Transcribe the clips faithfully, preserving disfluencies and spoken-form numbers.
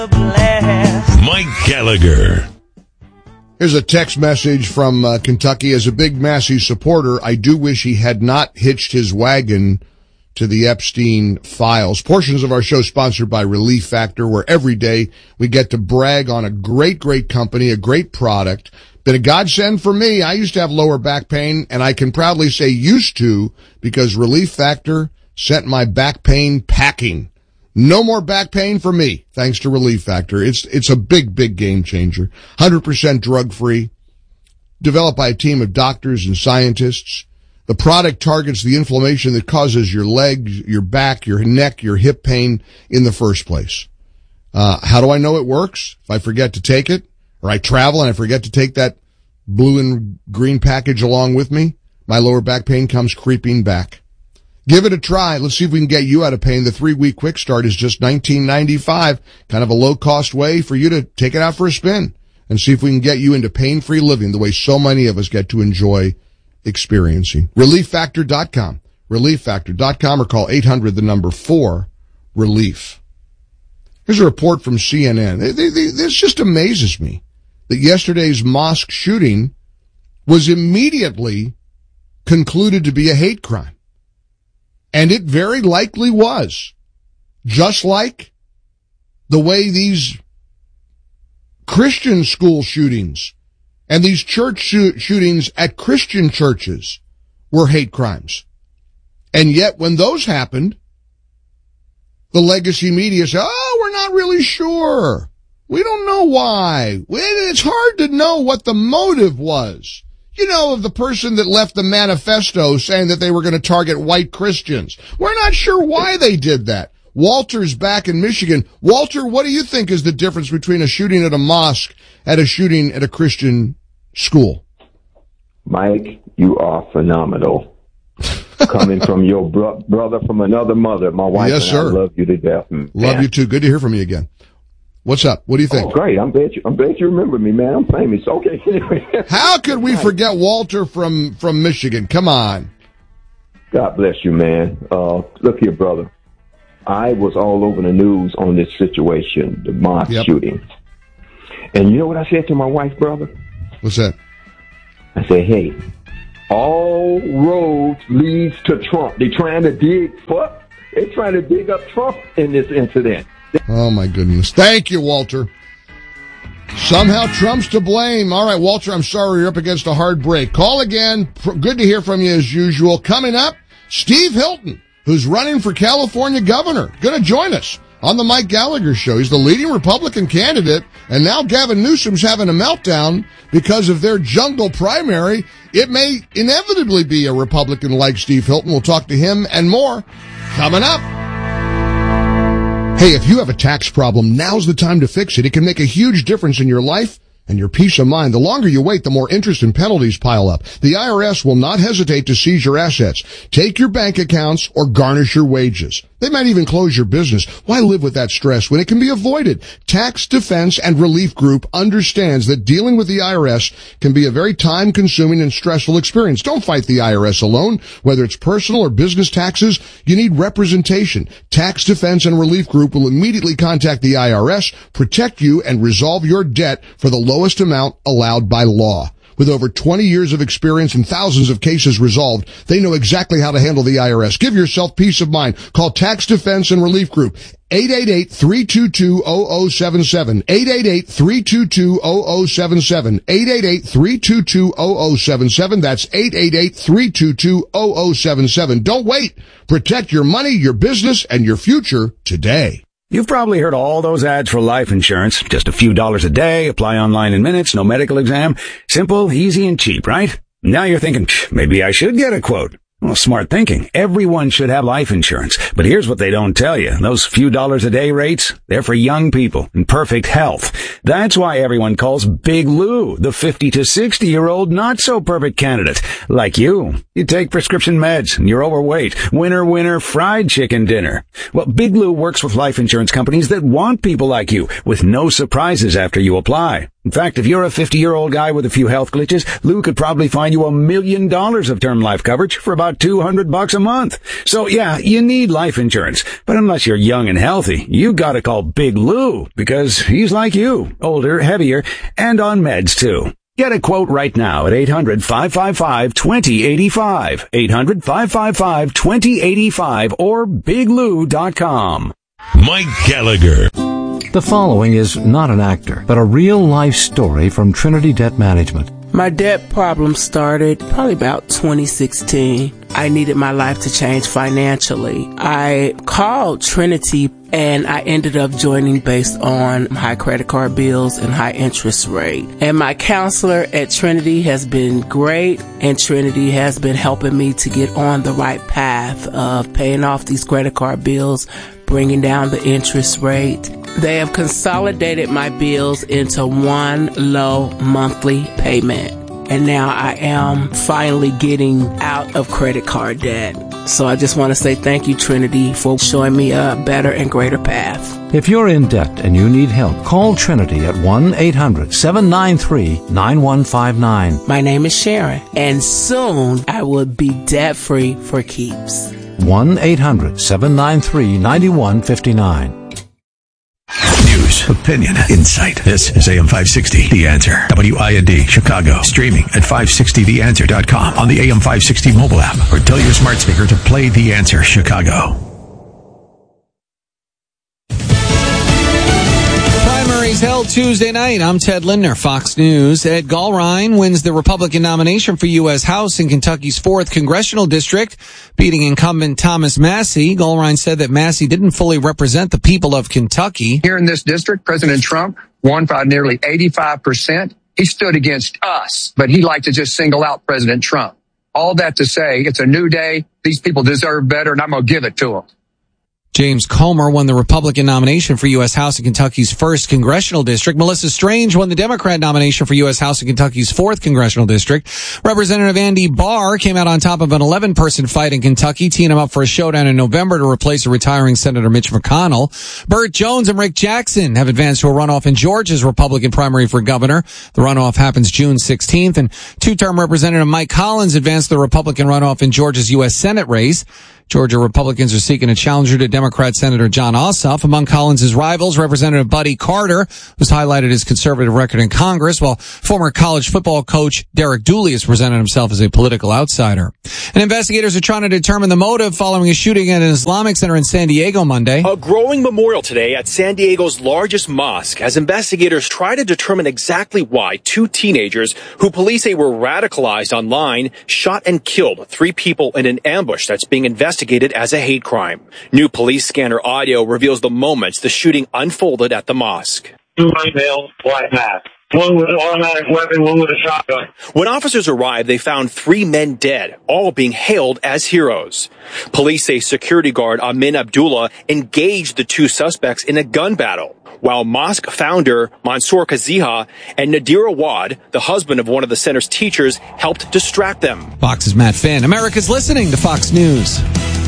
Mike Gallagher. Here's a text message from uh, Kentucky. As a big Massey supporter, I do wish he had not hitched his wagon to the Epstein files. Portions of our show sponsored by Relief Factor, where every day we get to brag on a great, great company, a great product. Been a godsend for me. I used to have lower back pain, and I can proudly say used to, because Relief Factor sent my back pain packing. No more back pain for me, thanks to Relief Factor. It's it's a big, big game changer. one hundred percent drug-free, developed by a team of doctors and scientists. The product targets the inflammation that causes your legs, your back, your neck, your hip pain in the first place. Uh, how do I know it works? If I forget to take it, or I travel and I forget to take that blue and green package along with me, my lower back pain comes creeping back. Give it a try. Let's see if we can get you out of pain. The three-week quick start is just nineteen ninety-five, kind of a low-cost way for you to take it out for a spin and see if we can get you into pain-free living the way so many of us get to enjoy experiencing. relief factor dot com. relief factor dot com or call eight hundred, the number four, relief. Here's a report from C N N. They, they, they, this just amazes me that yesterday's mosque shooting was immediately concluded to be a hate crime. And it very likely was. Just like the way these Christian school shootings and these church shoot- shootings at Christian churches were hate crimes. And yet when those happened, the legacy media said, oh, we're not really sure. We don't know why. It's hard to know what the motive was. You know, of the person that left the manifesto saying that they were going to target white Christians. We're not sure why they did that. Walter's back in Michigan. Walter, what do you think is the difference between a shooting at a mosque and a shooting at a Christian school? Mike, you are phenomenal. Coming from your bro- brother from another mother, my wife yes, and sir. I love you to death. Man. Love you too. Good to hear from you again. What's up? What do you think? Oh, great. I'm glad you, I'm glad you remember me, man. I'm famous. Okay. How could we forget Walter from, from Michigan? Come on. God bless you, man. Uh, look here, brother. I was all over the news on this situation, the mosque yep. shooting. And you know what I said to my wife, brother? What's that? I said, hey, all roads leads to Trump. They're trying to dig, fuck. They're trying to dig up Trump in this incident. Oh, my goodness. Thank you, Walter. Somehow Trump's to blame. All right, Walter, I'm sorry you're up against a hard break. Call again. Good to hear from you as usual. Coming up, Steve Hilton, who's running for California governor, going to join us on the Mike Gallagher Show. He's the leading Republican candidate, and now Gavin Newsom's having a meltdown because of their jungle primary. It may inevitably be a Republican like Steve Hilton. We'll talk to him and more coming up. Hey, if you have a tax problem, now's the time to fix it. It can make a huge difference in your life and your peace of mind. The longer you wait, the more interest and penalties pile up. The I R S will not hesitate to seize your assets, take your bank accounts, or garnish your wages. They might even close your business. Why live with that stress when it can be avoided? Tax Defense and Relief Group understands that dealing with the I R S can be a very time-consuming and stressful experience. Don't fight the I R S alone. Whether it's personal or business taxes, you need representation. Tax Defense and Relief Group will immediately contact the I R S, protect you, and resolve your debt for the lowest amount allowed by law. With over twenty years of experience and thousands of cases resolved, they know exactly how to handle the I R S. Give yourself peace of mind. Call Tax Defense and Relief Group, eight eight eight, three two two, zero zero seven seven, eight eight eight, three two two, zero zero seven seven, eight eight eight, three two two, zero zero seven seven. That's eight eight eight, three two two, zero zero seven seven. Don't wait. Protect your money, your business, and your future today. You've probably heard all those ads for life insurance. Just a few dollars a day, apply online in minutes, no medical exam. Simple, easy, and cheap, right? Now you're thinking, maybe I should get a quote. Well, smart thinking. Everyone should have life insurance. But here's what they don't tell you. Those few dollars a day rates, they're for young people in perfect health. That's why everyone calls Big Lou the fifty to sixty year old not so perfect candidate. Like you. You take prescription meds and you're overweight. Winner, winner, fried chicken dinner. Well, Big Lou works with life insurance companies that want people like you with no surprises after you apply. In fact, if you're a fifty-year-old guy with a few health glitches, Lou could probably find you a million dollars of term life coverage for about two hundred bucks a month. So yeah, you need life insurance. But unless you're young and healthy, you gotta call Big Lou, because he's like you, older, heavier, and on meds too. Get a quote right now at eight hundred, five five five, two zero eight five, eight hundred, five five five, two zero eight five, or big lou dot com. Mike Gallagher. The following is not an actor, but a real-life story from Trinity Debt Management. My debt problem started probably about twenty sixteen. I needed my life to change financially. I called Trinity and I ended up joining based on high credit card bills and high interest rate. And my counselor at Trinity has been great, and Trinity has been helping me to get on the right path of paying off these credit card bills, bringing down the interest rate. They have consolidated my bills into one low monthly payment. And now I am finally getting out of credit card debt. So I just want to say thank you, Trinity, for showing me a better and greater path. If you're in debt and you need help, call Trinity at one eight hundred, seven nine three, nine one five nine. My name is Sharon, and soon I will be debt-free for keeps. one eight hundred, seven nine three, nine one five nine. News, opinion, insight. This is A M five sixty, The Answer. W I N D, Chicago. Streaming at five sixty the answer dot com on the A M five sixty mobile app, or tell your smart speaker to play The Answer Chicago. Primaries held Tuesday night. I'm Ted Lindner, Fox News. Ed Gallrein wins the Republican nomination for U S House in Kentucky's fourth Congressional District, beating incumbent Thomas Massie. Gallrein said that Massie didn't fully represent the people of Kentucky. Here in this district, President Trump won by nearly eighty-five percent. He stood against us, but he liked to just single out President Trump. All that to say, it's a new day. These people deserve better, and I'm going to give it to them. James Comer won the Republican nomination for U S House in Kentucky's first Congressional District. Melissa Strange won the Democrat nomination for U S House in Kentucky's fourth Congressional District. Representative Andy Barr came out on top of an eleven-person fight in Kentucky, teeing him up for a showdown in November to replace a retiring Senator Mitch McConnell. Burt Jones and Rick Jackson have advanced to a runoff in Georgia's Republican primary for governor. The runoff happens June sixteenth, and two-term Representative Mike Collins advanced the Republican runoff in Georgia's U S Senate race. Georgia Republicans are seeking a challenger to Democrat Senator Jon Ossoff. Among Collins' rivals, Representative Buddy Carter, who's highlighted his conservative record in Congress, while former college football coach Derek Dooley has presented himself as a political outsider. And investigators are trying to determine the motive following a shooting at an Islamic center in San Diego Monday. A growing memorial today at San Diego's largest mosque as investigators try to determine exactly why two teenagers, who police say were radicalized online, shot and killed three people in an ambush that's being investigated as a hate crime. New police scanner audio reveals the moments the shooting unfolded at the mosque. Two white males, black mask. One with an automatic weapon, one with a shotgun. When officers arrived, they found three men dead, all being hailed as heroes. Police say security guard Amin Abdullah engaged the two suspects in a gun battle, while mosque founder Mansour Kaziha and Nadir Awad, the husband of one of the center's teachers, helped distract them. Fox's Matt Finn. America's listening to Fox News.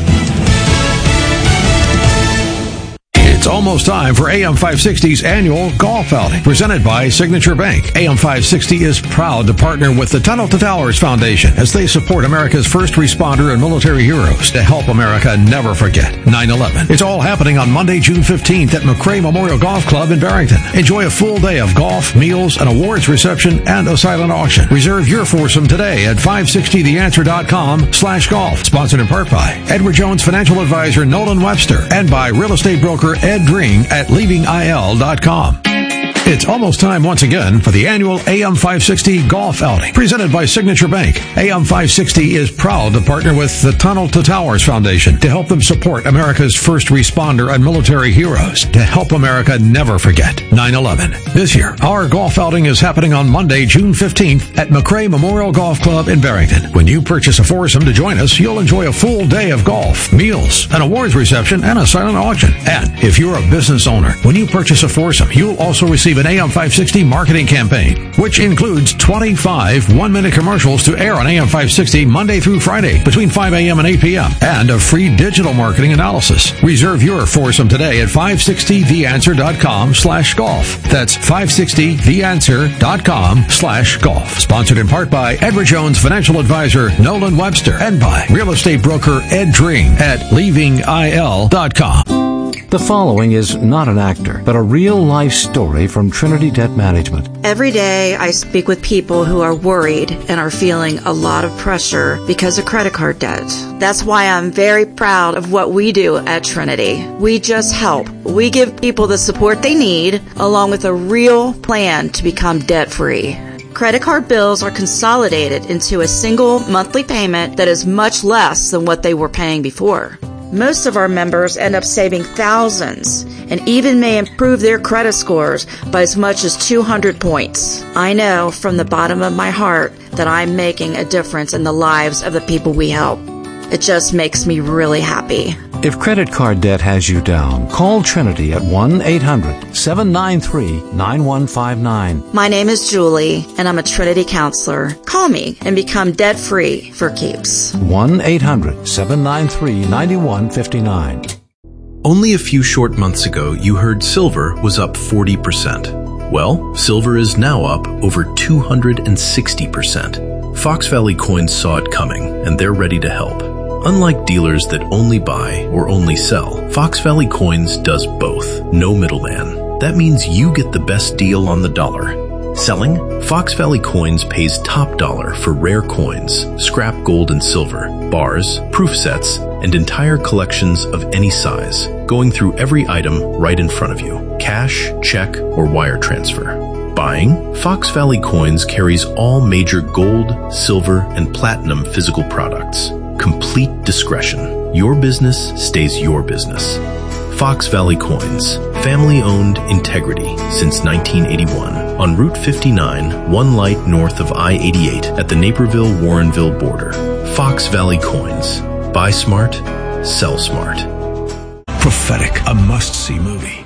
It's almost time for A M five sixty's annual golf outing, presented by Signature Bank. A M five sixty is proud to partner with the Tunnel to Towers Foundation as they support America's first responder and military heroes to help America never forget nine eleven. It's all happening on Monday, June fifteenth at McCray Memorial Golf Club in Barrington. Enjoy a full day of golf, meals, an awards reception, and a silent auction. Reserve your foursome today at five sixty the answer dot com slash golf. Sponsored in part by Edward Jones Financial Advisor Nolan Webster and by real estate broker Ed Dring at leaving I L dot com. It's almost time once again for the annual A M five sixty Golf Outing, presented by Signature Bank. A M five sixty is proud to partner with the Tunnel to Towers Foundation to help them support America's first responder and military heroes to help America never forget nine eleven. This year, our golf outing is happening on Monday, June fifteenth at McCray Memorial Golf Club in Barrington. When you purchase a foursome to join us, you'll enjoy a full day of golf, meals, an awards reception, and a silent auction. And if you're a business owner, when you purchase a foursome, you'll also receive receive an A M five sixty marketing campaign, which includes twenty-five one-minute commercials to air on A M five sixty Monday through Friday between five a.m. and eight p.m. and a free digital marketing analysis. Reserve your foursome today at five sixty the answer dot com slash golf. That's five sixty the answer dot com slash golf. Sponsored in part by Edward Jones Financial Advisor Nolan Webster and by real estate broker Ed Dring at leaving I L dot com. The following is not an actor, but a real-life story from Trinity Debt Management. Every day I speak with people who are worried and are feeling a lot of pressure because of credit card debt. That's why I'm very proud of what we do at Trinity. We just help. We give people the support they need, along with a real plan to become debt-free. Credit card bills are consolidated into a single monthly payment that is much less than what they were paying before. Most of our members end up saving thousands and even may improve their credit scores by as much as two hundred points. I know from the bottom of my heart that I'm making a difference in the lives of the people we help. It just makes me really happy. If credit card debt has you down, call Trinity at one eight hundred seven nine three nine one five nine. My name is Julie, and I'm a Trinity counselor. Call me and become debt-free for keeps. one eight hundred seven nine three nine one five nine. Only a few short months ago, you heard silver was up forty percent. Well, silver is now up over two hundred sixty percent. Fox Valley Coins saw it coming, and they're ready to help. Unlike dealers that only buy or only sell, Fox Valley Coins does both. No middleman. That means you get the best deal on the dollar. Selling? Fox Valley Coins pays top dollar for rare coins, scrap gold and silver, bars, proof sets, and entire collections of any size, going through every item right in front of you. Cash, check, or wire transfer. Buying? Fox Valley Coins carries all major gold, silver, and platinum physical products. Complete discretion. Your business stays your business. Fox Valley Coins. Family-owned integrity since nineteen eighty-one. On Route fifty-nine, one light north of I eighty-eight at the Naperville-Warrenville border. Fox Valley Coins. Buy smart, sell smart. Prophetic, a must-see movie.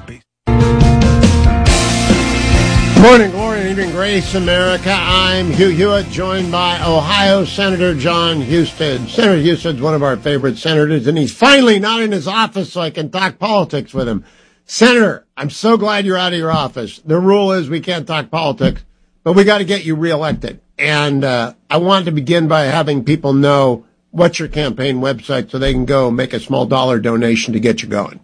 Morning, glory, and evening grace, America. I'm Hugh Hewitt, joined by Ohio Senator Jon Husted. Senator Husted's one of our favorite senators, and he's finally not in his office so I can talk politics with him. Senator, I'm so glad you're out of your office. The rule is we can't talk politics, but we got to get you reelected. And uh, I wanted to begin by having people know what's your campaign website so they can go make a small dollar donation to get you going.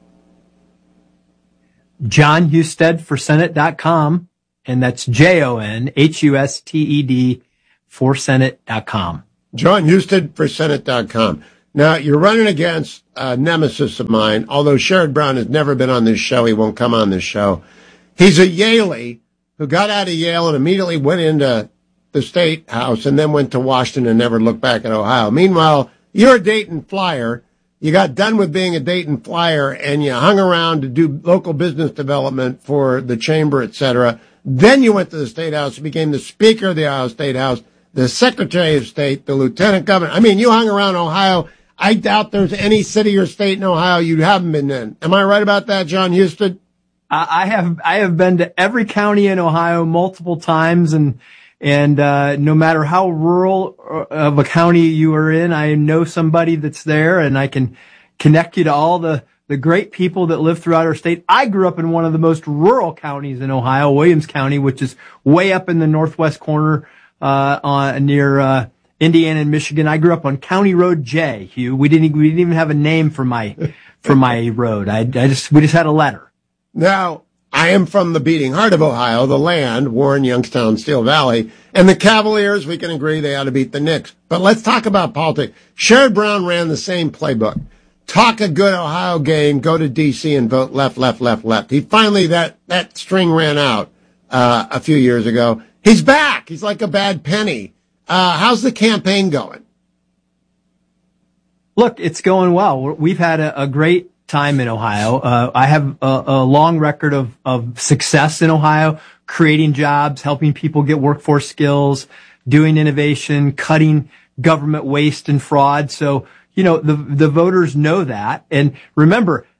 Jon Husted for Senate dot com. And that's J O N H U S T E D for Senate dot com. Jon Husted for Senate dot com. Now, you're running against a nemesis of mine. Although Sherrod Brown has never been on this show, he won't come on this show. He's a Yalie who got out of Yale and immediately went into the State House and then went to Washington and never looked back at Ohio. Meanwhile, you're a Dayton Flyer. You got done with being a Dayton Flyer and you hung around to do local business development for the chamber, et cetera. Then you went to the State House, became the Speaker of the Ohio State House, the Secretary of State, the Lieutenant Governor. I mean, you hung around Ohio. I doubt there's any city or state in Ohio you haven't been in. Am I right about that, Jon Husted? I have I have been to every county in Ohio multiple times, and and uh, no matter how rural of a county you are in, I know somebody that's there, and I can connect you to all the the great people that live throughout our state. I grew up in one of the most rural counties in Ohio, Williams County, which is way up in the northwest corner, uh, on, near, uh, Indiana and Michigan. I grew up on County Road J, Hugh. We didn't, we didn't even have a name for my, for my road. I, I just, we just had a letter. Now, I am from the beating heart of Ohio, the land, Warren, Youngstown, Steel Valley, and the Cavaliers, we can agree they ought to beat the Knicks. But let's talk about politics. Sherrod Brown ran the same playbook. Talk a good Ohio game, go to D C and vote left, left, left, left. He finally, that, that string ran out, uh, a few years ago. He's back. He's like a bad penny. Uh, how's the campaign going? Look, it's going well. We've had a, a great time in Ohio. Uh, I have a, a long record of, of success in Ohio, creating jobs, helping people get workforce skills, doing innovation, cutting government waste and fraud. So, you know, the, the voters know that. And remember,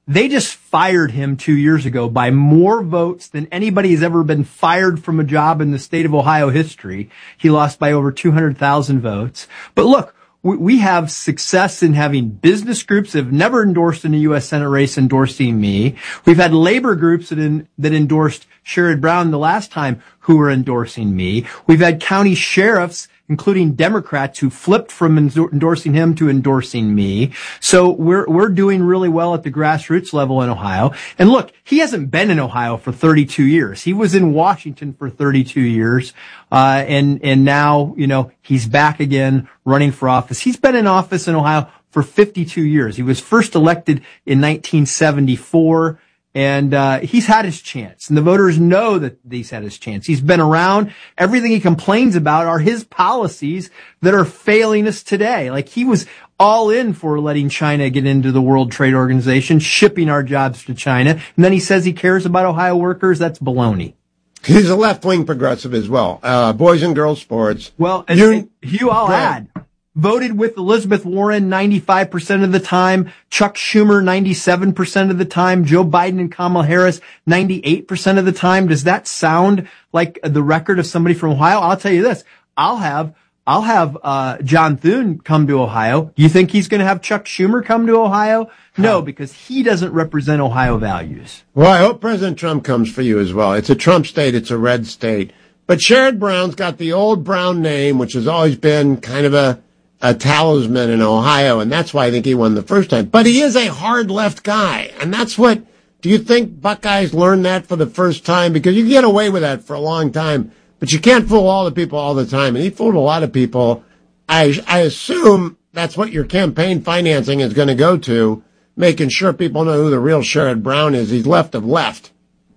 they just fired him two years ago by more votes than anybody has ever been fired from a job in the state of Ohio history. He lost by over two hundred thousand votes. But look, we, we have success in having business groups that have never endorsed in a U S Senate race endorsing me. We've had labor groups that in, that endorsed Sherrod Brown the last time who were endorsing me. We've had county sheriffs, including Democrats, who flipped from endorsing him to endorsing me. So we're, we're doing really well at the grassroots level in Ohio. And look, he hasn't been in Ohio for thirty-two years. He was in Washington for thirty-two years. Uh, and, and now, you know, he's back again running for office. He's been in office in Ohio for fifty-two years. He was first elected in nineteen seventy-four. And, uh, he's had his chance, and the voters know that he's had his chance. He's been around. Everything he complains about are his policies that are failing us today. Like, he was all in for letting China get into the World Trade Organization, shipping our jobs to China. And then he says he cares about Ohio workers. That's baloney. He's a left-wing progressive as well. Uh, boys and girls sports. Well, and, and Hugh, I'll add. Voted with Elizabeth Warren ninety-five percent of the time, Chuck Schumer ninety-seven percent of the time, Joe Biden and Kamala Harris ninety-eight percent of the time. Does that sound like the record of somebody from Ohio? I'll tell you this. I'll have, I'll have, uh, John Thune come to Ohio. Do you think he's going to have Chuck Schumer come to Ohio? No, because he doesn't represent Ohio values. Well, I hope President Trump comes for you as well. It's a Trump state. It's a red state. But Sherrod Brown's got the old Brown name, which has always been kind of a, a talisman in Ohio, and that's why I think he won the first time. But he is a hard left guy, and that's what, do you think Buckeyes learned that for the first time? Because you can get away with that for a long time, but you can't fool all the people all the time, and he fooled a lot of people. I, I assume that's what your campaign financing is going to go to, making sure people know who the real Sherrod Brown is. He's left of left.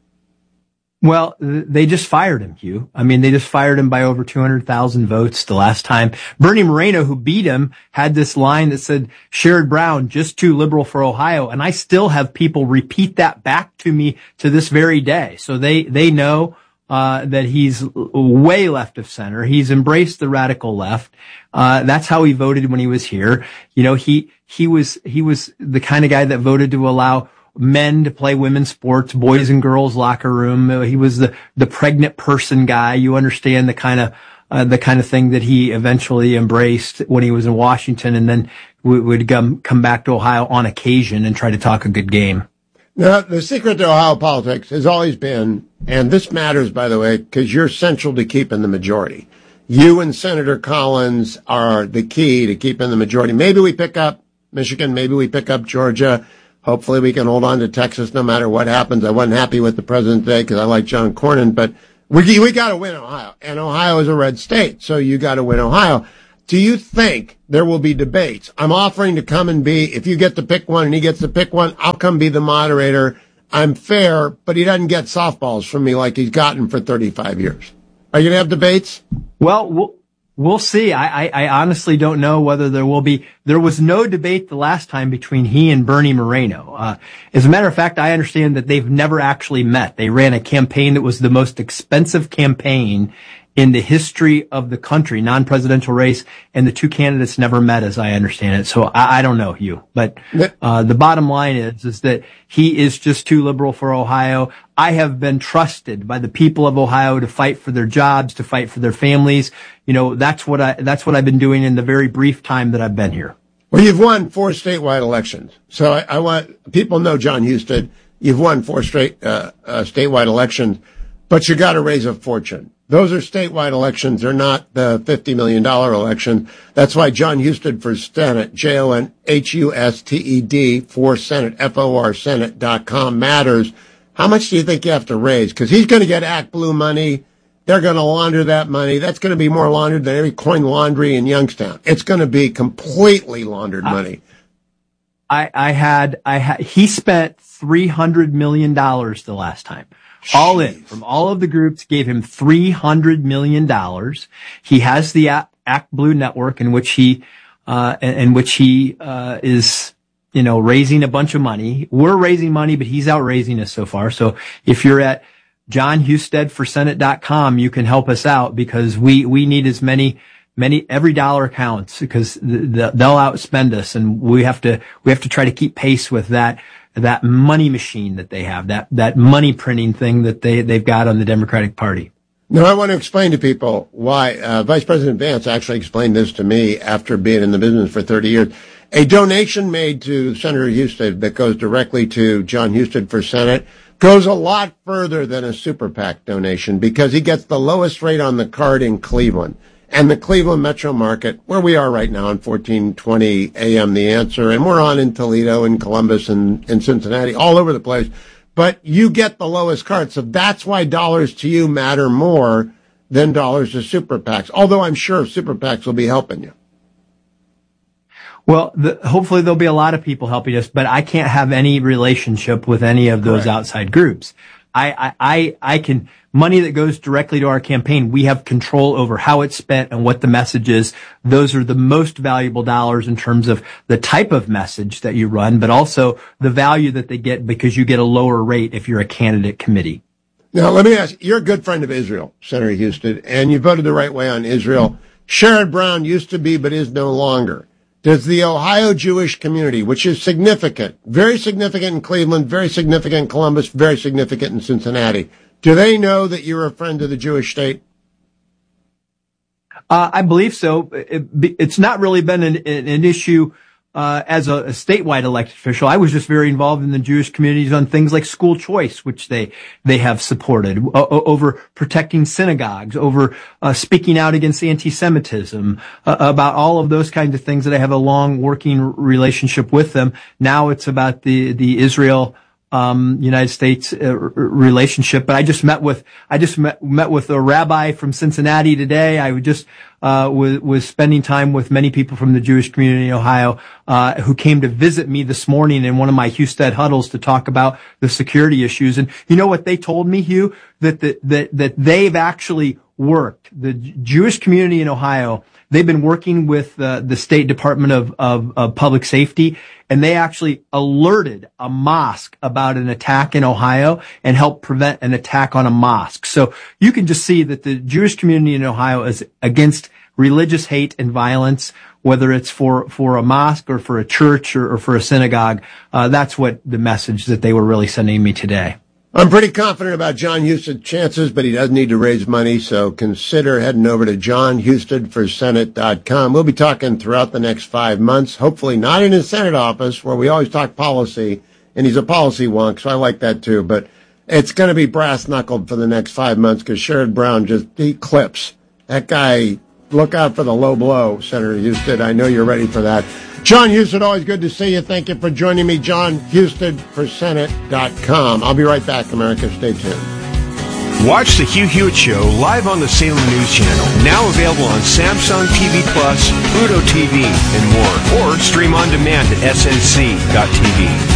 Well, they just fired him, Hugh. I mean, they just fired him by over two hundred thousand votes the last time. Bernie Moreno, who beat him, had this line that said, Sherrod Brown, just too liberal for Ohio. And I still have people repeat that back to me to this very day. So they, they know, uh, that he's way left of center. He's embraced the radical left. Uh, that's how he voted when he was here. You know, he, he was, he was the kind of guy that voted to allow men to play women's sports, boys and girls locker room. He was the, the pregnant person guy. You understand the kind of, uh, the kind of thing that he eventually embraced when he was in Washington, and then w- would come, come back to Ohio on occasion and try to talk a good game. Now, the secret to Ohio politics has always been, and this matters, by the way, because you're central to keeping the majority. You and Senator Collins are the key to keeping the majority. Maybe we pick up Michigan. Maybe we pick up Georgia. Hopefully we can hold on to Texas no matter what happens. I wasn't happy with the president today because I like John Cornyn, but we we got to win Ohio. And Ohio is a red state, so you got to win Ohio. Do you think there will be debates? I'm offering to come and be, if you get to pick one and he gets to pick one, I'll come be the moderator. I'm fair, but he doesn't get softballs from me like he's gotten for thirty-five years. Are you going to have debates? Well, we'll We'll see. I, I, I honestly don't know whether there will be. There was no debate the last time between he and Bernie Moreno. Uh, as a matter of fact, I understand that they've never actually met. They ran a campaign that was the most expensive campaign in the history of the country, non-presidential race, and the two candidates never met, as I understand it. So I, I don't know, Hugh. But uh, the bottom line is, is that he is just too liberal for Ohio. I have been trusted by the people of Ohio to fight for their jobs, to fight for their families. You know, that's what I, that's what I've been doing in the very brief time that I've been here. Well, you've won four statewide elections. So I, I want, people know John Husted. You've won four straight, uh, uh, statewide elections, but you got to raise a fortune. Those are statewide elections. They're not the fifty million dollars election. That's why John Husted for Senate, J O N H U S T E D for Senate, F O R Senate dot com matters. How much do you think you have to raise? Because he's going to get Act Blue money. They're going to launder that money. That's going to be more laundered than every coin laundry in Youngstown. It's going to be completely laundered money. I, I had, I had, he spent three hundred million dollars the last time. All in, from all of the groups, gave him three hundred million dollars. He has the Act Blue network in which he, uh, in which he, uh, is, you know, raising a bunch of money. We're raising money, but he's out raising us so far. So if you're at John Husted for Senate dot com, you can help us out because we, we need as many, many, every dollar counts because the, the, they'll outspend us and we have to, we have to try to keep pace with that, that money machine that they have, that, that money printing thing that they, they've got on the Democratic Party. Now, I want to explain to people why, uh, Vice President Vance actually explained this to me after being in the business for thirty years. A donation made to Senator Husted that goes directly to John Husted for Senate goes a lot further than a super PAC donation because he gets the lowest rate on the card in Cleveland. And the Cleveland metro market, where we are right now on fourteen twenty A M The Answer, and we're on in Toledo and Columbus and, and Cincinnati, all over the place. But you get the lowest card, so that's why dollars to you matter more than dollars to super PACs, although I'm sure super PACs will be helping you. Well, the, hopefully there'll be a lot of people helping us, but I can't have any relationship with any of those Correct. outside groups. I, I, I can, money that goes directly to our campaign, we have control over how it's spent and what the message is. Those are the most valuable dollars in terms of the type of message that you run, but also the value that they get because you get a lower rate if you're a candidate committee. Now, let me ask you, you're a good friend of Israel, Senator Husted, and you voted the right way on Israel. Sherrod Brown used to be, but is no longer. Does the Ohio Jewish community, which is significant, very significant in Cleveland, very significant in Columbus, very significant in Cincinnati, do they know that you're a friend of the Jewish state? Uh, I believe so. It, it's not really been an, an issue uh, as a, a statewide elected official. I was just very involved in the Jewish communities on things like school choice, which they they have supported, uh, over protecting synagogues, over uh, speaking out against anti-Semitism, uh, about all of those kinds of things that I have a long working relationship with them. Now it's about the the Israel um United States uh, relationship. But I just met with I just met, met with a rabbi from Cincinnati today. I just uh was was spending time with many people from the Jewish community in Ohio uh who came to visit me this morning in one of my Husted huddles to talk about the security issues. And you know what they told me, Hugh? That the, that that they've actually worked, the Jewish community in Ohio, they've been working with uh, the State Department of, of, of Public Safety, and they actually alerted a mosque about an attack in Ohio and helped prevent an attack on a mosque. So you can just see that the Jewish community in Ohio is against religious hate and violence, whether it's for, for a mosque or for a church or, or for a synagogue. Uh, that's what the message that they were really sending me today. I'm pretty confident about John Husted's chances, but he does need to raise money, so consider heading over to john husted for senate dot com. We'll be talking throughout the next five months, hopefully not in his Senate office, where we always talk policy, and he's a policy wonk, so I like that too, but it's going to be brass-knuckled for the next five months, because Sherrod Brown just, he clips. That guy, look out for the low blow, Senator Husted. I know you're ready for that. John Husted, always good to see you. Thank you for joining me. john husted for senate dot com. I'll be right back, America. Stay tuned. Watch the Hugh Hewitt Show live on the Salem News Channel. Now available on Samsung T V Plus, Pluto T V, and more. Or stream on demand at S N C dot T V.